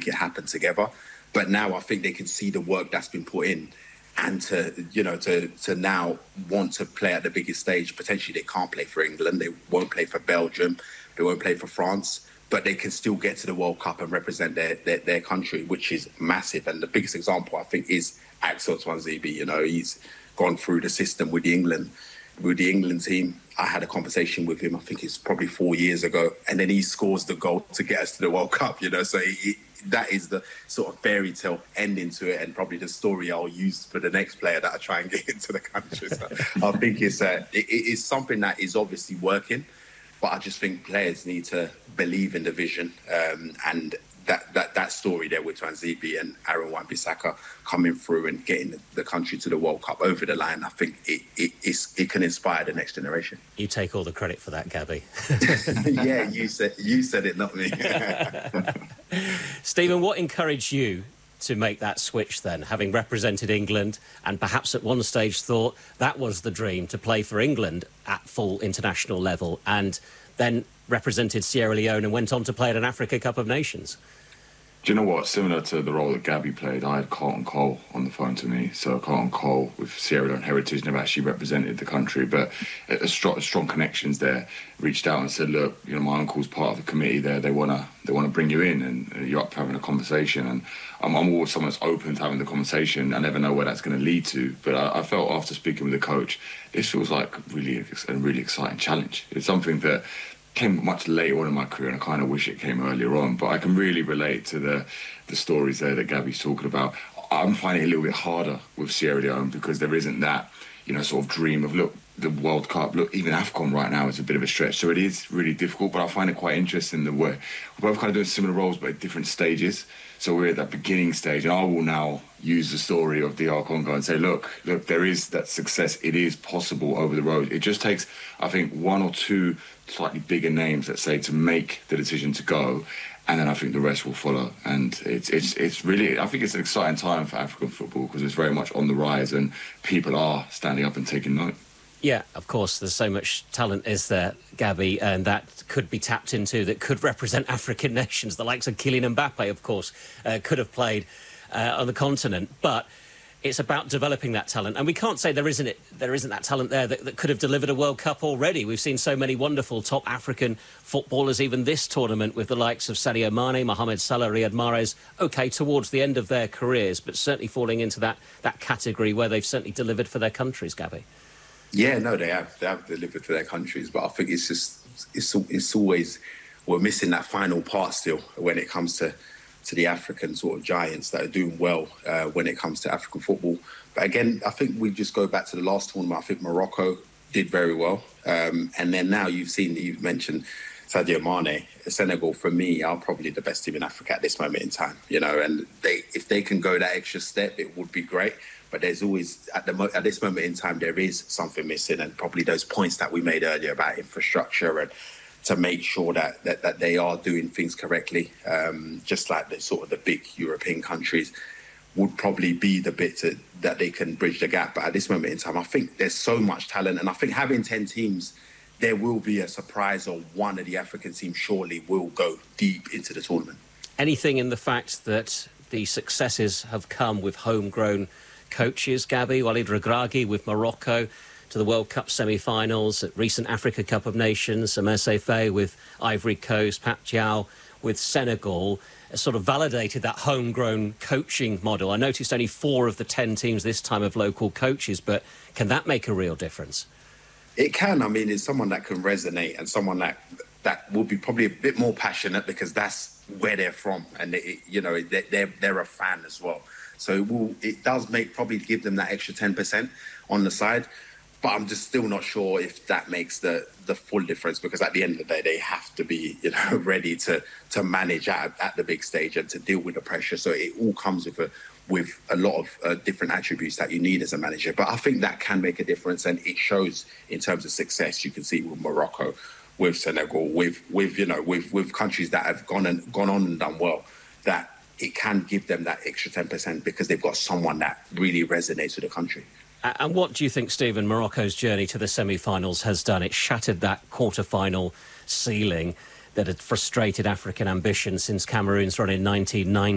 it happen together. But now I think they can see the work that's been put in, and to now want to play at the biggest stage. Potentially they can't play for England, they won't play for Belgium, they won't play for France, but they can still get to the World Cup and represent their country, which is massive. And the biggest example, I think, is Axel Tuanzebe. You know, he's gone through the system with the England team. I had a conversation with him, I think it's probably 4 years ago, and then he scores the goal to get us to the World Cup, you know. So that is the sort of fairy tale ending to it, and probably the story I'll use for the next player that I try and get into the country. So I think it is something that is obviously working, but I just think players need to believe in the vision, and that story there with Tuanzebe and Aaron Wan-Bissaka coming through and getting the country to the World Cup over the line, I think it can inspire the next generation. You take all the credit for that, Gabby. Yeah, you said it, not me. Stephen, what encouraged you to make that switch then, having represented England and perhaps at one stage thought that was the dream, to play for England at full international level, and then represented Sierra Leone and went on to play at an Africa Cup of Nations? Do you know what? Similar to the role that Gabby played, I had Carlton Cole on the phone to me. So Carlton Cole, with Sierra Leone heritage, never actually represented the country, but strong connections there. Reached out and said, "Look, you know, my uncle's part of the committee there. They wanna bring you in, and you're up for having a conversation." And I'm always someone that's open to having the conversation. I never know where that's going to lead to, but I felt after speaking with the coach, this feels like a really exciting challenge. It's something that came much later on in my career, and I kind of wish it came earlier on, but I can really relate to the stories there that Gabby's talking about. I'm finding it a little bit harder with Sierra Leone because there isn't that, you know, sort of dream of, look, the World Cup, look, even AFCON right now is a bit of a stretch, so it is really difficult, but I find it quite interesting the way we're both kind of doing similar roles but at different stages. So we're at that beginning stage, and I will now use the story of DR Congo and say, look, there is that success. It is possible over the road. It just takes, I think, one or two slightly bigger names, let's say, to make the decision to go, and then I think the rest will follow. And it's really, I think it's an exciting time for African football because it's very much on the rise and people are standing up and taking note. Yeah, of course, there's so much talent, is there, Gabby, and that could be tapped into, that could represent African nations. The likes of Kylian Mbappe, of course, could have played on the continent, but it's about developing that talent. And we can't say there isn't that talent there that could have delivered a World Cup already. We've seen so many wonderful top African footballers, even this tournament, with the likes of Sadio Mane, Mohamed Salah, Riyad Mahrez, OK, towards the end of their careers, but certainly falling into that category where they've certainly delivered for their countries, Gabby. Yeah, no, they have delivered for their countries, but I think it's always, we're missing that final part still when it comes to the African sort of giants that are doing well when it comes to African football. But again, I think we just go back to the last tournament. I think Morocco did very well, and then now you've mentioned Sadio Mane. Senegal, for me, are probably the best team in Africa at this moment in time. You know, and if they can go that extra step, it would be great. But there's always, at this moment in time, there is something missing, and probably those points that we made earlier about infrastructure and to make sure that they are doing things correctly, just like the big European countries, would probably be the bit that they can bridge the gap. But at this moment in time, I think there's so much talent, and I think having 10 teams, there will be a surprise, or one of the African teams surely will go deep into the tournament. Anything in the fact that the successes have come with homegrown coaches, Gabby? Walid Regragui with Morocco to the World Cup semi-finals, at recent Africa Cup of Nations, Amese Faye with Ivory Coast, Pat Thiaw with Senegal, sort of validated that homegrown coaching model. I noticed only 4 of the 10 teams this time have local coaches, but can that make a real difference? It can. I mean, it's someone that can resonate, and someone that will be probably a bit more passionate because that's where they're from, and they're a fan as well. So it does probably give them that extra 10% on the side, but I'm just still not sure if that makes the full difference, because at the end of the day, they have to be ready to manage at the big stage and to deal with the pressure. So it all comes with a lot of different attributes that you need as a manager. But I think that can make a difference, and it shows in terms of success. You can see with Morocco, with Senegal, with countries that have gone on and done well, that it can give them that extra 10% because they've got someone that really resonates with the country. And what do you think, Stephen, Morocco's journey to the semi-finals has done? It shattered that quarter-final ceiling that had frustrated African ambition since Cameroon's run in 1990.